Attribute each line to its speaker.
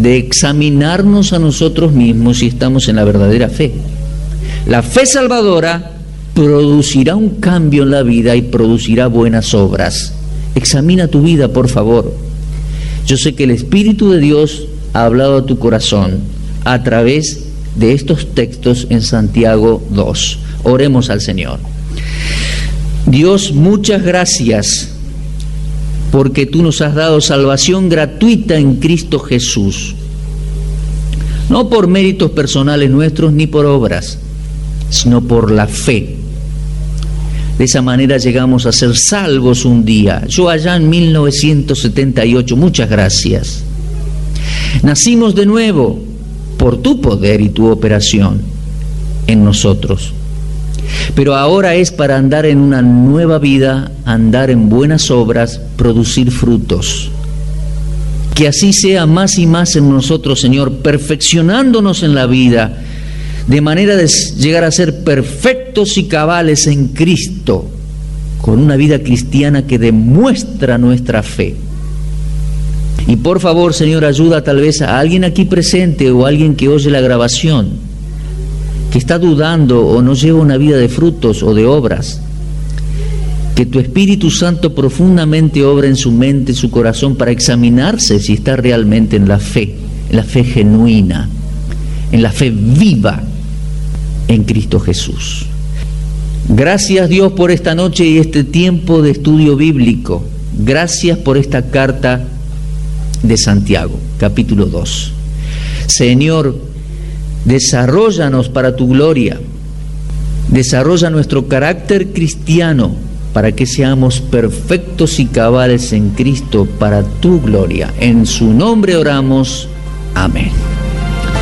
Speaker 1: de examinarnos a nosotros mismos si estamos en la verdadera fe. La fe salvadora producirá un cambio en la vida y producirá buenas obras. Examina tu vida, por favor. Yo sé que el Espíritu de Dios ha hablado a tu corazón a través de estos textos en Santiago 2. Oremos al Señor. Dios, muchas gracias porque tú nos has dado salvación gratuita en Cristo Jesús. No por méritos personales nuestros ni por obras, sino por la fe. De esa manera llegamos a ser salvos un día. Yo allá en 1978, muchas gracias. Nacimos de nuevo por tu poder y tu operación en nosotros. Pero ahora es para andar en una nueva vida, andar en buenas obras, producir frutos. Que así sea más y más en nosotros, Señor, perfeccionándonos en la vida, de manera de llegar a ser perfectos y cabales en Cristo, con una vida cristiana que demuestra nuestra fe. Y por favor, Señor, ayuda tal vez a alguien aquí presente o a alguien que oye la grabación, que está dudando o no lleva una vida de frutos o de obras. Que tu Espíritu Santo profundamente obra en su mente, su corazón, para examinarse si está realmente en la fe genuina, en la fe viva en Cristo Jesús. Gracias, Dios, por esta noche y este tiempo de estudio bíblico. Gracias por esta carta de Santiago, capítulo 2. Señor, desarróllanos para tu gloria. Desarrolla nuestro carácter cristiano para que seamos perfectos y cabales en Cristo para tu gloria. En su nombre oramos. Amén.